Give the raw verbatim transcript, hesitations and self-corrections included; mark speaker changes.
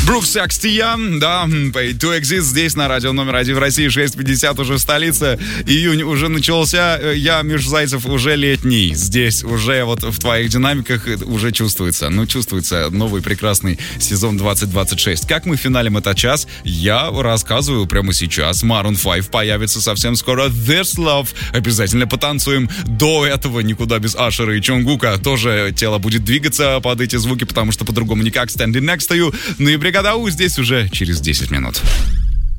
Speaker 1: Брукс Акстия, да, Pay to Exist здесь на радио номер один в России, шесть пятьдесят уже в столице, июнь уже начался, я, Миша Зайцев, уже летний, здесь уже вот в твоих динамиках уже чувствуется, ну чувствуется новый прекрасный сезон двадцать двадцать шесть. Как мы финалим этот час, я рассказываю прямо сейчас. Maroon пять появится совсем скоро, This Love, обязательно потанцуем, до этого никуда без Ашера и Чонгука, тоже тело будет двигаться под эти звуки, потому что по-другому никак. Standing Next to You, ну и Бригада У здесь уже через десять минут.